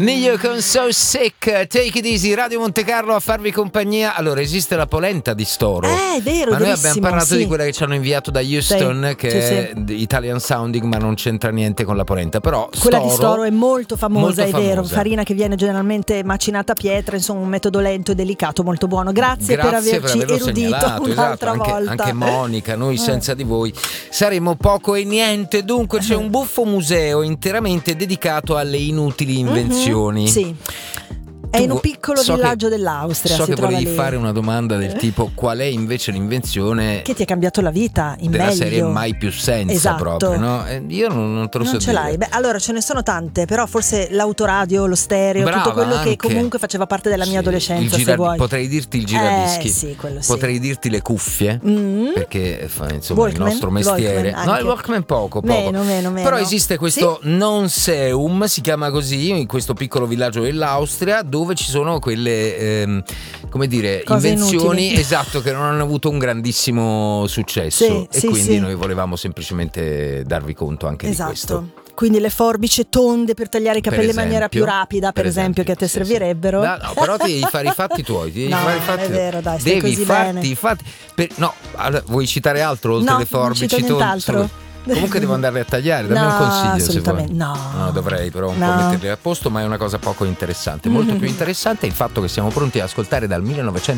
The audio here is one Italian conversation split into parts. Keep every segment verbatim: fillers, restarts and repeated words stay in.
Nio con So Sick, Take It Easy, Radio Monte Carlo a farvi compagnia. Allora, esiste la polenta di Storo. Eh, è vero, ma noi verissimo, abbiamo parlato sì. di quella che ci hanno inviato da Houston, sì, che sì, è sì. Italian sounding, ma non c'entra niente con la polenta. Però quella Storo, di Storo è molto famosa, molto è famosa. vero. Farina che viene generalmente macinata a pietra, insomma, un metodo lento e delicato, molto buono. Grazie, Grazie per averci per averlo erudito segnalato, un'altra esatto, anche, volta. anche Monica, noi Eh. senza di voi saremmo poco e niente. Dunque c'è un buffo museo interamente dedicato alle inutili invenzioni. Mm-hmm, sì. È in un piccolo so villaggio che, dell'Austria. So si che trova volevi lì. fare una domanda del tipo: qual è invece l'invenzione che ti ha cambiato la vita in della meglio? serie mai più senza, esatto. proprio, no? Eh, io non, non te lo non so ce dire. l'hai? Beh, allora ce ne sono tante, però forse l'autoradio, lo stereo, Brava, tutto quello anche. che comunque faceva parte della mia Sì, adolescenza. il gira- se vuoi. Potrei dirti il giradischi, eh, sì, quello sì. potrei dirti le cuffie, mm. perché fa, insomma Walkman, il nostro mestiere. Walkman no, il Walkman poco, poco. Meno, meno, meno. Però esiste questo sì? Nonseum, si chiama così, in questo piccolo villaggio dell'Austria, dove ci sono quelle ehm, come dire, cose invenzioni inutili. esatto, che non hanno avuto un grandissimo successo, sì, e sì, quindi sì. noi volevamo semplicemente darvi conto anche esatto. di questo. Quindi le forbici tonde per tagliare i capelli in maniera più rapida, per, per esempio, esempio, che a te sì, servirebbero. Sì. No, no, però ti devi fare i fatti tuoi. Ti devi no, fare i fatti è vero, dai, stai devi così farti bene. i fatti. Per, no, allora, vuoi citare altro oltre no, le forbici? Non cito nient'altro. Comunque devo andarle a tagliare, dammi no, un consiglio assolutamente, se vuoi. No, no, dovrei però un no. po' metterle a posto, ma è una cosa poco interessante. Molto più interessante è il fatto che siamo pronti ad ascoltare dal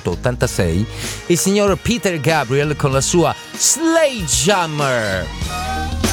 millenovecentottantasei il signor Peter Gabriel con la sua Sledgehammer.